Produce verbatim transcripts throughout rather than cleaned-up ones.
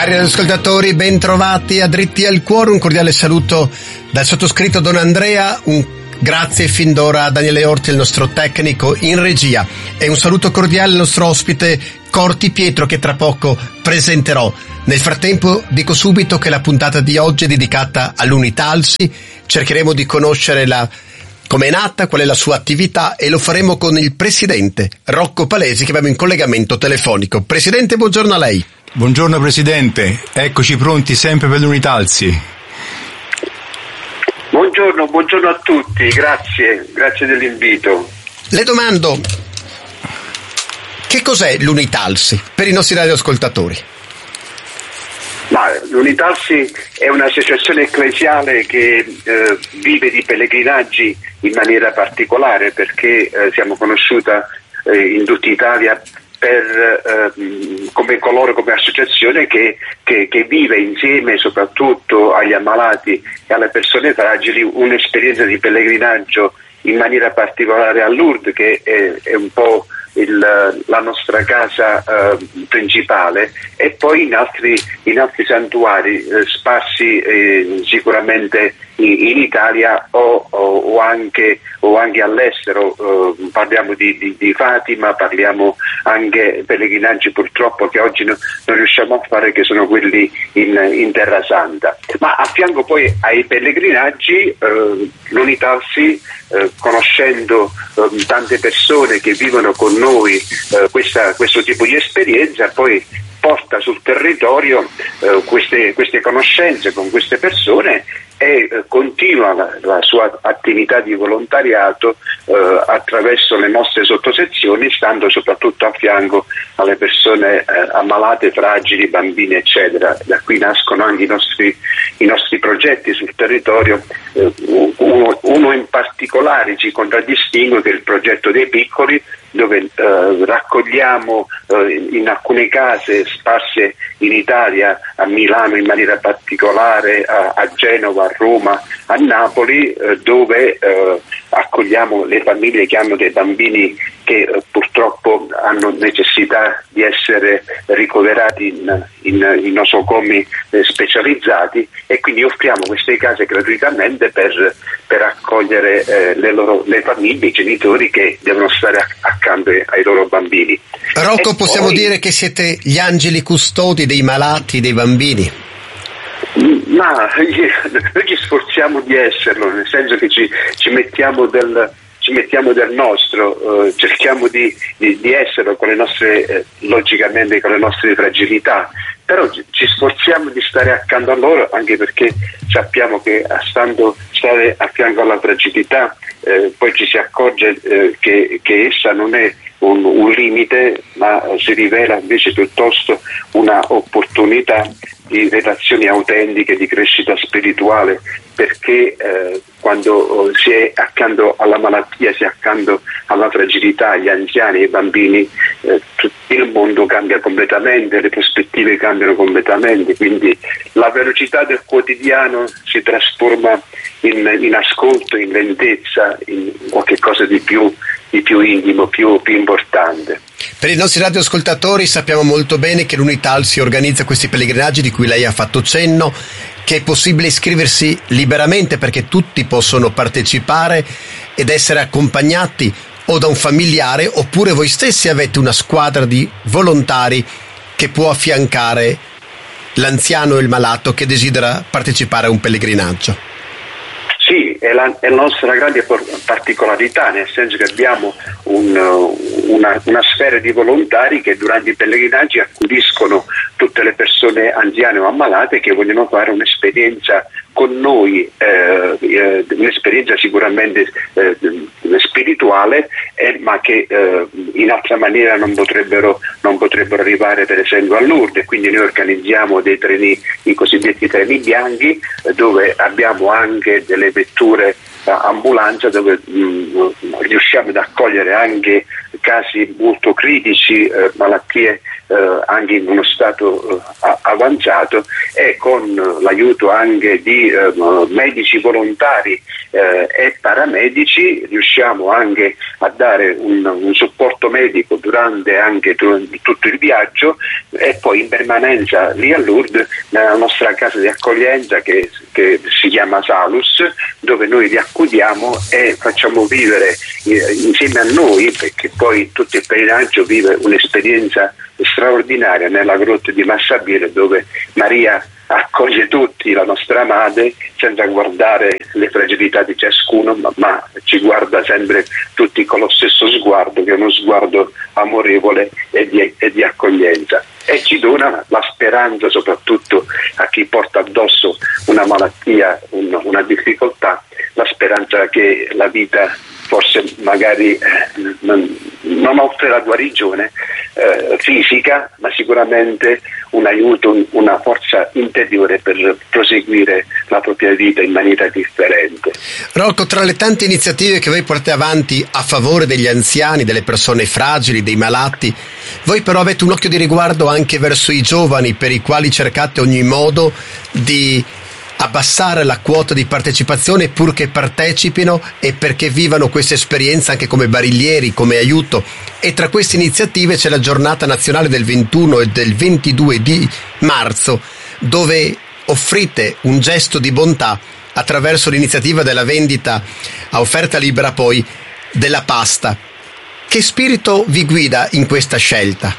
Cari ascoltatori, ben trovati a Dritti al Cuore, un cordiale saluto dal sottoscritto Don Andrea, un grazie fin d'ora a Daniele Orti, il nostro tecnico in regia, e un saluto cordiale al nostro ospite Corti Pietro, che tra poco presenterò. Nel frattempo dico subito che la puntata di oggi è dedicata all'Unitalsi. Cercheremo di conoscere la come è nata, qual è la sua attività, e lo faremo con il presidente Rocco Palesi, che abbiamo in collegamento telefonico. Presidente, buongiorno a lei. Buongiorno Presidente, eccoci pronti sempre per l'Unitalsi. Buongiorno, buongiorno a tutti, grazie, grazie dell'invito. Le domando, che cos'è l'Unitalsi per i nostri radioascoltatori? Ma l'Unitalsi è un'associazione ecclesiale che eh, vive di pellegrinaggi in maniera particolare, perché eh, siamo conosciuta eh, in tutta Italia per eh, come coloro, come associazione che, che, che vive insieme soprattutto agli ammalati e alle persone fragili un'esperienza di pellegrinaggio in maniera particolare a Lourdes, che è, è un po' il, la nostra casa eh, principale, e poi in altri, in altri santuari eh, sparsi eh, sicuramente in, in Italia o, o, o, anche, o anche all'estero. Eh, parliamo di, di, di Fatima, parliamo anche pellegrinaggi purtroppo che oggi no, non riusciamo a fare, che sono quelli in, in Terra Santa. Ma a fianco poi ai pellegrinaggi eh, l'Unitalsi, eh, conoscendo eh, tante persone che vivono con noi eh, questa, questo tipo di esperienza, poi porta sul territorio eh, queste, queste conoscenze con queste persone e eh, continua la, la sua attività di volontariato eh, attraverso le nostre sottosezioni, stando soprattutto a fianco alle persone eh, ammalate, fragili, bambini eccetera. Da qui nascono anche i nostri, i nostri progetti sul territorio. Eh, uno, uno in particolare ci contraddistingue, che è il progetto dei piccoli, dove eh, raccogliamo eh, in alcune case sparse in Italia, a Milano in maniera particolare, a, a Genova, a Roma, a Napoli, eh, dove eh, accogliamo le famiglie che hanno dei bambini che eh, purtroppo hanno necessità di essere ricoverati in, in, in nosocomi eh, specializzati, e quindi offriamo queste case gratuitamente per, per accogliere eh, le, loro, le famiglie, i genitori che devono stare accanto ai loro bambini. Rocco, e possiamo poi, dire che siete gli angeli custodi dei malati, dei bambini? Ma noi ci sforziamo di esserlo, nel senso che ci, ci mettiamo del ci mettiamo del nostro, eh, cerchiamo di, di, di esserlo con le nostre, eh, logicamente con le nostre fragilità, però ci, ci sforziamo di stare accanto a loro, anche perché sappiamo che stando stare a fianco alla fragilità eh, poi ci si accorge eh, che, che essa non è un, un limite, ma si rivela invece piuttosto una opportunità di relazioni autentiche, di crescita spirituale, perché eh, quando si è accanto alla malattia, si è accanto alla fragilità, agli anziani, ai bambini, eh, il mondo cambia completamente, le prospettive cambiano completamente, quindi la velocità del quotidiano si trasforma in, in ascolto, in lentezza, in qualche cosa di più, di più intimo, più, più importante. Per i nostri radioascoltatori, sappiamo molto bene che l'Unitalsi organizza questi pellegrinaggi di cui lei ha fatto cenno, che è possibile iscriversi liberamente perché tutti possono partecipare ed essere accompagnati o da un familiare, oppure voi stessi avete una squadra di volontari che può affiancare l'anziano e il malato che desidera partecipare a un pellegrinaggio. Sì, è la, è la nostra grande particolarità, nel senso che abbiamo un, una, una sfera di volontari che durante i pellegrinaggi accudiscono tutte le persone anziane o ammalate che vogliono fare un'esperienza con noi, eh, eh, un'esperienza sicuramente eh, spirituale, eh, ma che eh, in altra maniera non potrebbero, non potrebbero arrivare per esempio a Lourdes. Quindi noi organizziamo dei treni, i cosiddetti treni bianchi, eh, dove abbiamo anche delle vetture ambulanza, dove mh, riusciamo ad accogliere anche casi molto critici, eh, malattie eh, anche in uno stato eh, avanzato, e con l'aiuto anche di eh, medici volontari eh, e paramedici riusciamo anche a dare un, un supporto medico durante anche tu, tutto il viaggio, e poi in permanenza lì a Lourdes nella nostra casa di accoglienza che, che si chiama Salus, dove noi li accogliamo e facciamo vivere eh, insieme a noi, perché poi tutto il pellegrinaggio vive un'esperienza straordinaria nella grotta di Massabielle, dove Maria accoglie tutti, la nostra madre, senza guardare le fragilità di ciascuno, ma, ma ci guarda sempre tutti con lo stesso sguardo, che è uno sguardo amorevole e di, e di accoglienza, e ci dona la speranza, soprattutto a chi porta addosso una malattia, un, una difficoltà, la speranza che la vita forse magari eh, non, non offre la guarigione eh, fisica, ma sicuramente un aiuto, una forza interiore per proseguire la propria vita in maniera differente. Rocco, tra le tante iniziative che voi portate avanti a favore degli anziani, delle persone fragili, dei malati, voi però avete un occhio di riguardo anche verso i giovani, per i quali cercate ogni modo di abbassare la quota di partecipazione purché partecipino e perché vivano questa esperienza anche come bariglieri, come aiuto. E tra queste iniziative c'è la giornata nazionale del ventuno e del ventidue di marzo, dove offrite un gesto di bontà attraverso l'iniziativa della vendita a offerta libera poi della pasta. Che spirito vi guida in questa scelta?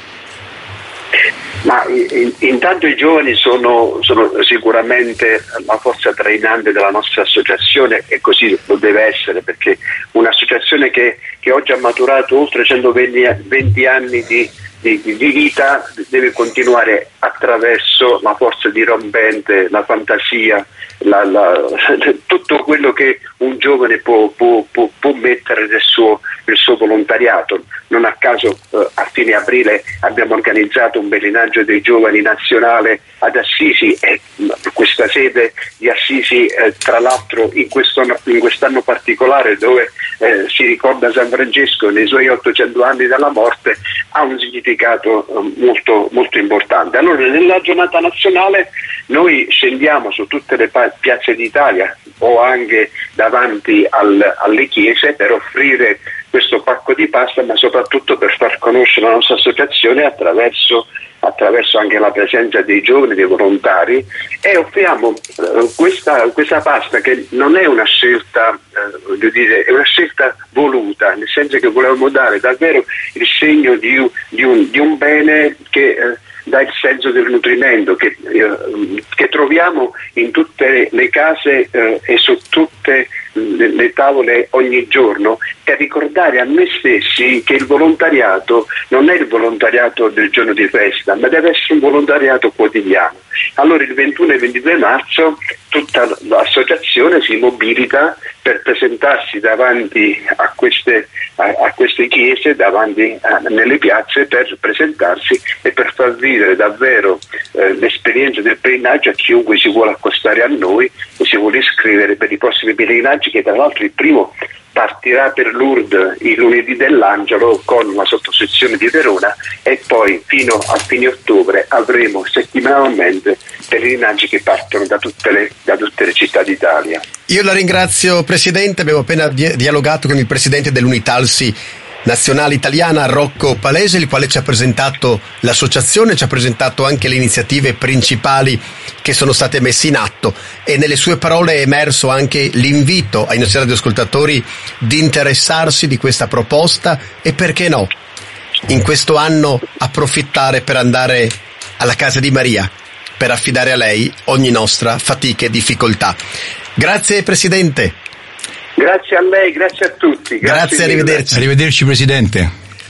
Ma in, intanto i giovani sono, sono sicuramente la forza trainante della nostra associazione, e così lo deve essere, perché un'associazione che, che oggi ha maturato oltre centoventi anni di, di, di vita deve continuare attraverso la forza dirompente, la fantasia, la, la, tutto quello che un giovane può, può, può, può mettere nel suo, nel suo volontariato. Non a caso eh, a fine aprile abbiamo organizzato un pellegrinaggio dei giovani nazionale ad Assisi, e questa sede di Assisi eh, tra l'altro in, questo, in quest'anno particolare, dove eh, si ricorda San Francesco nei suoi ottocento anni dalla morte, ha un significato eh, molto, molto importante. Allora nella giornata nazionale noi scendiamo su tutte le pa- piazze d'Italia o anche davanti al, alle chiese per offrire questo pacco di pasta, ma soprattutto per far conoscere la nostra associazione attraverso, attraverso anche la presenza dei giovani, dei volontari, e offriamo eh, questa, questa pasta, che non è una scelta, eh, voglio dire, è una scelta voluta, nel senso che volevamo dare davvero il segno di, di, un, di un bene che eh, dà il senso del nutrimento, che, eh, che troviamo in tutte le case eh, e su tutte le, le tavole ogni giorno, per ricordare a noi stessi che il volontariato non è il volontariato del giorno di festa, ma deve essere un volontariato quotidiano. Allora il ventuno e ventidue marzo tutta l'associazione si mobilita per presentarsi davanti a queste, a, a queste chiese, davanti a, nelle piazze, per presentarsi e per far vivere davvero eh, l'esperienza del pellegrinaggio a chiunque si vuole accostare a noi e si vuole iscrivere per i prossimi pellegrinaggi, che tra l'altro il primo partirà per Lourdes il lunedì dell'Angelo con la sottosezione di Verona, e poi fino a fine ottobre avremo settimanalmente pellegrinaggi che partono da tutte le, da tutte le città d'Italia. Io la ringrazio, Presidente. Abbiamo appena di- dialogato con il Presidente dell'Unitalsi Nazionale Italiana, Rocco Palese, il quale ci ha presentato l'associazione, ci ha presentato anche le iniziative principali che sono state messe in atto, e nelle sue parole è emerso anche l'invito ai nostri radioascoltatori di interessarsi di questa proposta e, perché no, in questo anno approfittare per andare alla casa di Maria, per affidare a lei ogni nostra fatica e difficoltà. Grazie Presidente. Grazie a lei, grazie a tutti. Grazie, grazie, arrivederci. Arrivederci Presidente.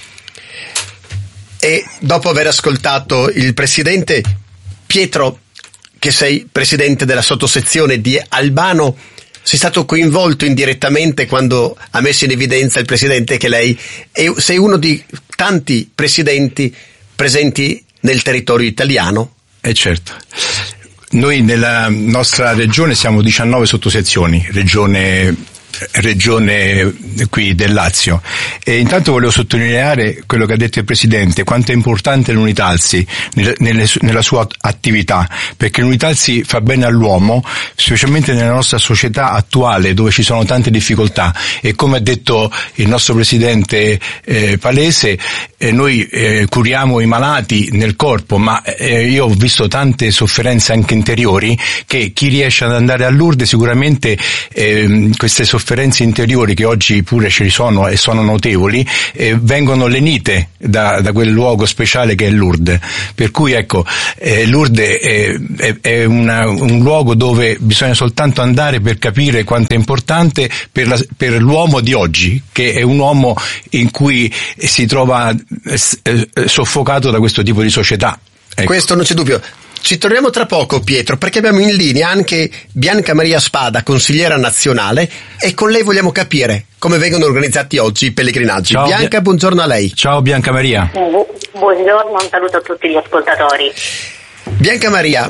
E dopo aver ascoltato il Presidente, Pietro, che sei Presidente della sottosezione di Albano, sei stato coinvolto indirettamente quando ha messo in evidenza il Presidente che lei è, sei uno di tanti Presidenti presenti nel territorio italiano? Eh certo. Noi nella nostra regione siamo diciannove sottosezioni, regione regione qui del Lazio. E intanto volevo sottolineare quello che ha detto il Presidente, quanto è importante l'Unitalsi nelle, nelle, nella sua attività, perché l'Unitalsi fa bene all'uomo, specialmente nella nostra società attuale dove ci sono tante difficoltà, e come ha detto il nostro Presidente eh, Palese, eh, noi eh, curiamo i malati nel corpo, ma eh, io ho visto tante sofferenze anche interiori, che chi riesce ad andare a Lourdes sicuramente eh, queste sofferenze interiori, che oggi pure ci sono e sono notevoli, eh, vengono lenite da, da quel luogo speciale che è Lourdes. Per cui ecco, eh, Lourdes è, è, è una, un luogo dove bisogna soltanto andare per capire quanto è importante per, la, per l'uomo di oggi, che è un uomo in cui si trova eh, soffocato da questo tipo di società. Ecco. Questo non c'è dubbio. Ci torniamo tra poco, Pietro, perché abbiamo in linea anche Bianca Maria Spada, consigliera nazionale, e con lei vogliamo capire come vengono organizzati oggi i pellegrinaggi. Ciao, Bianca, buongiorno a lei. Ciao Bianca Maria. Buongiorno, un saluto a tutti gli ascoltatori. Bianca Maria,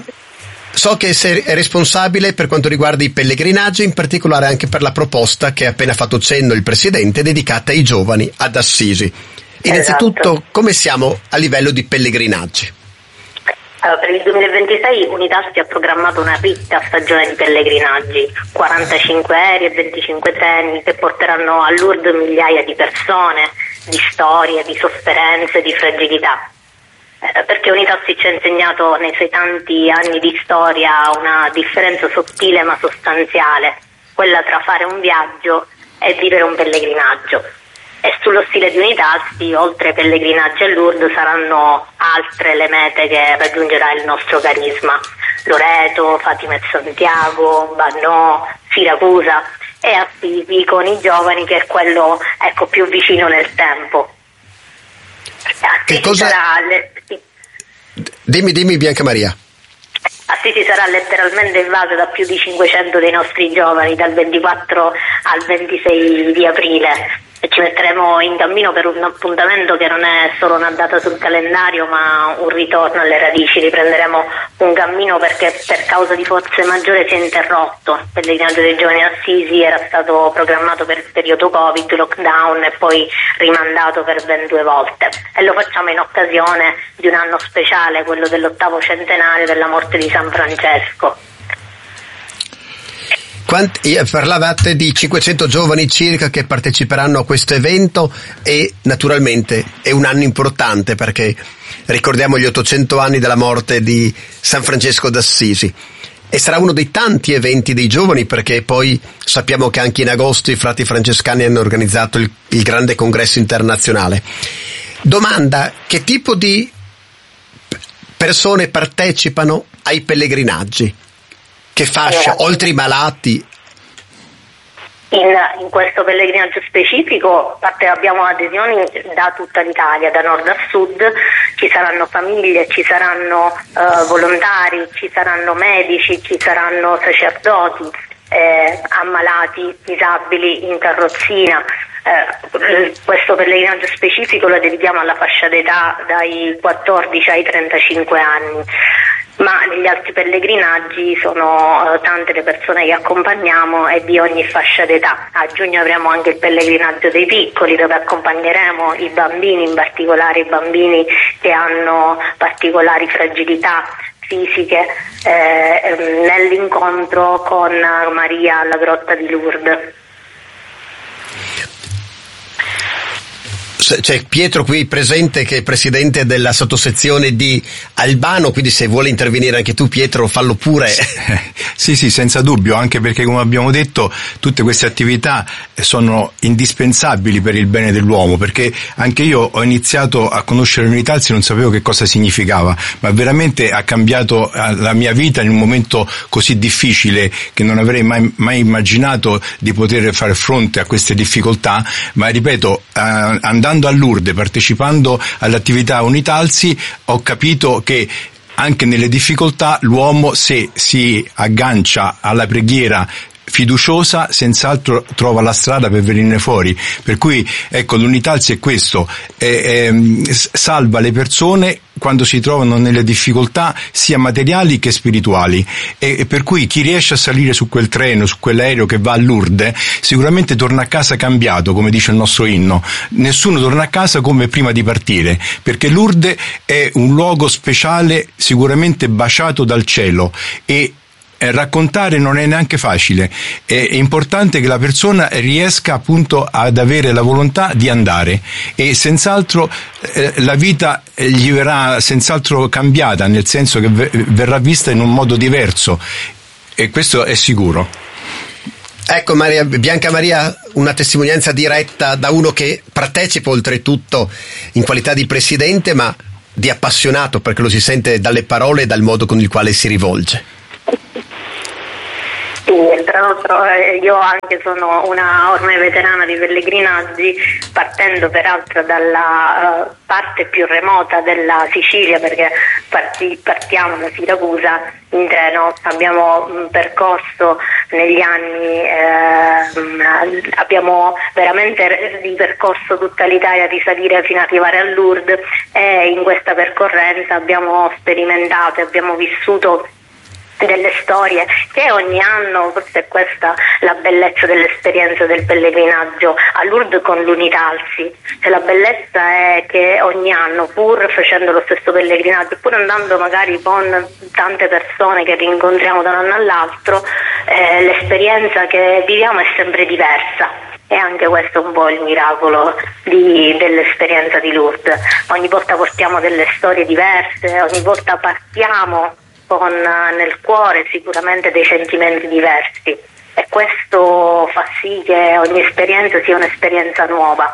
so che sei responsabile per quanto riguarda i pellegrinaggi, in particolare anche per la proposta che ha appena fatto cenno il Presidente, dedicata ai giovani ad Assisi. Innanzitutto, esatto. Come siamo a livello di pellegrinaggi? Allora, per il duemilaventisei Unitalsi ha programmato una ricca stagione di pellegrinaggi, quarantacinque aerei e venticinque treni che porteranno a Lourdes migliaia di persone, di storie, di sofferenze, di fragilità. Eh, perché Unitalsi ci ha insegnato nei suoi tanti anni di storia una differenza sottile ma sostanziale, quella tra fare un viaggio e vivere un pellegrinaggio. E sullo stile di Unitalsi, oltre ai pellegrinaggi a Lourdes, saranno altre le mete che raggiungerà il nostro carisma: Loreto, Fatima e Santiago, Bannò, Siracusa e Assisi con i giovani, che è quello, ecco, più vicino nel tempo. Che cosa... sarà le... sì. Dimmi, dimmi Bianca Maria. Assisi sarà letteralmente invaso da più di cinquecento dei nostri giovani dal ventiquattro al ventisei di aprile. E ci metteremo in cammino per un appuntamento che non è solo una data sul calendario, ma un ritorno alle radici. Riprenderemo un cammino perché per causa di forze maggiori si è interrotto. Il pellegrinaggio dei giovani Assisi era stato programmato per il periodo Covid, lockdown, e poi rimandato per ben due volte. E lo facciamo in occasione di un anno speciale, quello dell'ottavo centenario della morte di San Francesco. Quanti, parlavate di cinquecento giovani circa che parteciperanno a questo evento, e naturalmente è un anno importante perché ricordiamo gli ottocento anni della morte di San Francesco d'Assisi, e sarà uno dei tanti eventi dei giovani, perché poi sappiamo che anche in agosto i frati francescani hanno organizzato il, il grande congresso internazionale. Domanda: che tipo di persone partecipano ai pellegrinaggi? Che fascia, oltre i malati? In, in questo pellegrinaggio specifico parte, abbiamo adesioni da tutta l'Italia, da nord a sud. Ci saranno famiglie, ci saranno uh, volontari, ci saranno medici, ci saranno sacerdoti, eh, ammalati, disabili in carrozzina. Eh, questo pellegrinaggio specifico lo dedichiamo alla fascia d'età dai quattordici ai trentacinque anni. Ma negli altri pellegrinaggi sono uh, tante le persone che accompagniamo e di ogni fascia d'età. A giugno avremo anche il pellegrinaggio dei piccoli, dove accompagneremo i bambini, in particolare i bambini che hanno particolari fragilità fisiche, eh, nell'incontro con Maria alla grotta di Lourdes. C'è Pietro qui presente, che è presidente della sottosezione di Albano, quindi se vuole intervenire anche tu, Pietro, fallo pure. Sì, sì, senza dubbio, anche perché, come abbiamo detto, tutte queste attività sono indispensabili per il bene dell'uomo, perché anche io ho iniziato a conoscere l'Unitalsi, non sapevo che cosa significava, ma veramente ha cambiato la mia vita in un momento così difficile che non avrei mai, mai immaginato di poter fare fronte a queste difficoltà. Ma ripeto, eh, andando a Lourdes, partecipando all'attività Unitalsi, ho capito che anche nelle difficoltà l'uomo, se si aggancia alla preghiera fiduciosa senz'altro trova la strada per venirne fuori. Per cui ecco, l'Unitalsi è questo, è, è, salva le persone quando si trovano nelle difficoltà sia materiali che spirituali, e, e per cui chi riesce a salire su quel treno, su quell'aereo che va a Lourdes, sicuramente torna a casa cambiato, come dice il nostro inno. Nessuno torna a casa come prima di partire, perché Lourdes è un luogo speciale, sicuramente baciato dal cielo, e Eh, raccontare non è neanche facile. È, è importante che la persona riesca appunto ad avere la volontà di andare, e senz'altro eh, la vita eh, gli verrà senz'altro cambiata, nel senso che v- verrà vista in un modo diverso, e questo è sicuro. Ecco, Maria, Bianca Maria, una testimonianza diretta da uno che partecipa oltretutto in qualità di presidente, ma di appassionato, perché lo si sente dalle parole e dal modo con il quale si rivolge. Sì, tra l'altro io anche sono una ormai veterana di pellegrinaggi, partendo peraltro dalla uh, parte più remota della Sicilia, perché parti, partiamo da Siracusa in treno. Abbiamo mh, percorso negli anni, eh, abbiamo veramente ripercorso tutta l'Italia, risalire fino ad arrivare a Lourdes, e in questa percorrenza abbiamo sperimentato e abbiamo vissuto delle storie che ogni anno, forse è questa la bellezza dell'esperienza del pellegrinaggio a Lourdes con l'Unitalsi. Cioè, la bellezza è che ogni anno, pur facendo lo stesso pellegrinaggio, pur andando magari con tante persone che rincontriamo da un anno all'altro, eh, l'esperienza che viviamo è sempre diversa. E anche questo è un po' il miracolo di, dell'esperienza di Lourdes. Ogni volta portiamo delle storie diverse, ogni volta partiamo con nel cuore sicuramente dei sentimenti diversi, e questo fa sì che ogni esperienza sia un'esperienza nuova.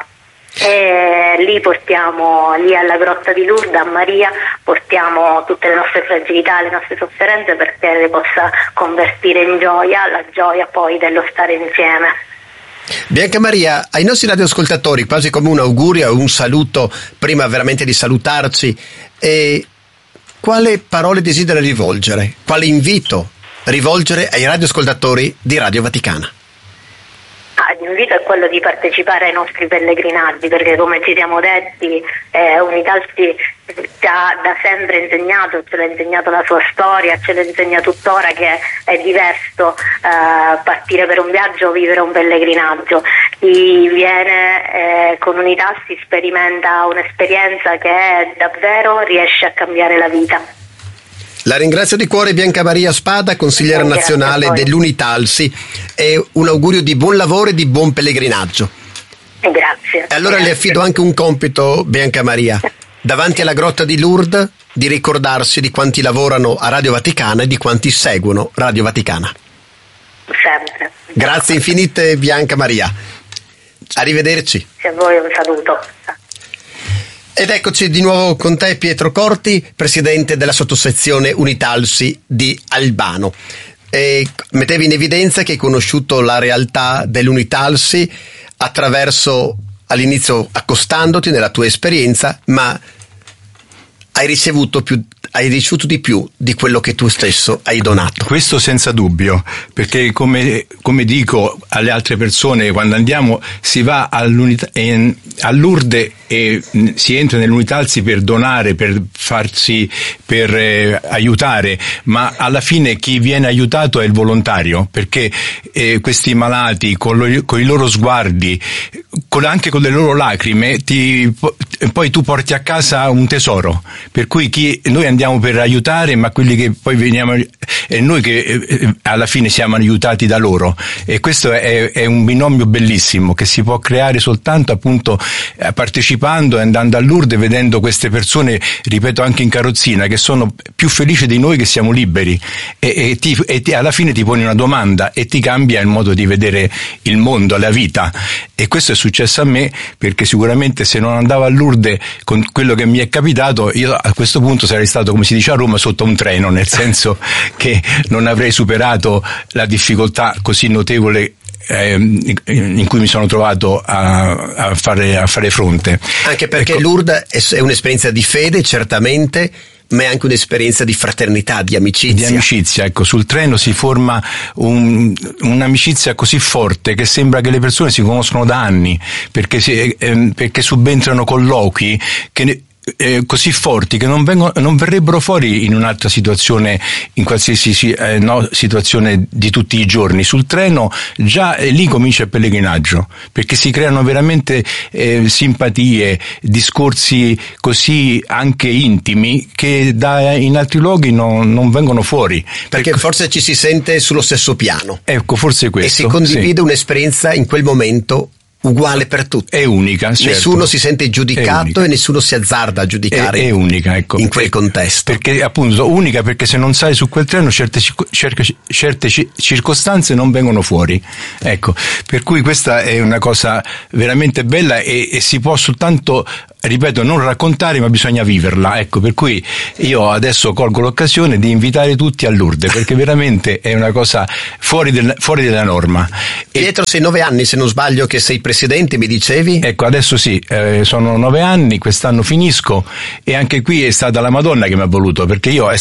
E lì portiamo, lì alla Grotta di Lourdes, a Maria, portiamo tutte le nostre fragilità, le nostre sofferenze, perché le possa convertire in gioia, la gioia poi dello stare insieme. Bianca Maria, ai nostri radioascoltatori, quasi come un augurio, un saluto, prima veramente di salutarci, e quale parole desidera rivolgere? Quale invito rivolgere ai radioascoltatori di Radio Vaticana? Ah, l'invito è quello di partecipare ai nostri pellegrinaggi, perché come ci siamo detti, eh, Unitalsi ci ha da sempre insegnato, ce l'ha insegnato la sua storia, ce lo insegna tuttora, che è diverso eh, partire per un viaggio o vivere un pellegrinaggio. Chi viene eh, con Unitalsi sperimenta un'esperienza che davvero riesce a cambiare la vita. La ringrazio di cuore Bianca Maria Spada, consigliera Grazie nazionale dell'Unitalsi, e un augurio di buon lavoro e di buon pellegrinaggio. Grazie. E allora Grazie. le affido anche un compito, Bianca Maria, davanti alla Grotta di Lourdes, di ricordarsi di quanti lavorano a Radio Vaticana e di quanti seguono Radio Vaticana. Sempre. Grazie infinite Bianca Maria. Arrivederci. Grazie a voi, un saluto. Ed eccoci di nuovo con te, Pietro Corti, presidente della sottosezione Unitalsi di Albano. E mettevi in evidenza che hai conosciuto la realtà dell'Unitalsi attraverso, all'inizio accostandoti nella tua esperienza, ma hai ricevuto più hai ricevuto di più di quello che tu stesso hai donato. Questo senza dubbio, perché come, come dico alle altre persone, quando andiamo si va all'unità, eh, a Lourdes e si entra nell'Unitalsi per donare, per farsi, per eh, aiutare, ma alla fine chi viene aiutato è il volontario, perché eh, questi malati con, lo, con i loro sguardi, con, anche con le loro lacrime, ti, poi tu porti a casa un tesoro, per cui chi, noi andiamo per aiutare, ma quelli che poi veniamo è noi che eh, alla fine siamo aiutati da loro, e questo è, è un binomio bellissimo che si può creare soltanto appunto eh, partecipando e andando a Lourdes, vedendo queste persone, ripeto anche in carrozzina, che sono più felici di noi che siamo liberi, e, e, ti, e ti, alla fine ti poni una domanda e ti cambia il modo di vedere il mondo, la vita. E questo è successo a me, perché sicuramente se non andavo a Lourdes con quello che mi è capitato, io a questo punto sarei stato, come si dice a Roma, sotto un treno, nel senso che non avrei superato la difficoltà così notevole eh, in cui mi sono trovato a, a, fare, a fare fronte. Anche perché ecco, Lourdes è un'esperienza di fede, certamente, ma è anche un'esperienza di fraternità, di amicizia. Di amicizia, ecco, sul treno si forma un, un'amicizia così forte che sembra che le persone si conoscono da anni, perché, si, eh, perché subentrano colloqui che ne, Eh, così forti che non, vengono, non verrebbero fuori in un'altra situazione, in qualsiasi eh, no, situazione di tutti i giorni. Sul treno già eh, lì comincia il pellegrinaggio, perché si creano veramente eh, simpatie, discorsi così anche intimi che da, in altri luoghi no, non vengono fuori. Perché ecco, forse ci si sente sullo stesso piano. Ecco, forse questo. E si condivide sì. un'esperienza in quel momento uguale per tutti. È unica, certo. Nessuno si sente giudicato e nessuno si azzarda a giudicare. È, è unica, ecco. In quel contesto. Perché appunto unica perché se non sai su quel treno certe, certe, certe circostanze non vengono fuori. Ecco, per cui questa è una cosa veramente bella e, e si può soltanto, ripeto, non raccontare, ma bisogna viverla. Ecco, per cui io adesso colgo l'occasione di invitare tutti a Lourdes, perché veramente è una cosa fuori, del, fuori della norma. Pietro, sei nove anni, se non sbaglio, che sei presidente, mi dicevi? Ecco, adesso sì, eh, sono nove anni, quest'anno finisco, e anche qui è stata la Madonna che mi ha voluto, perché io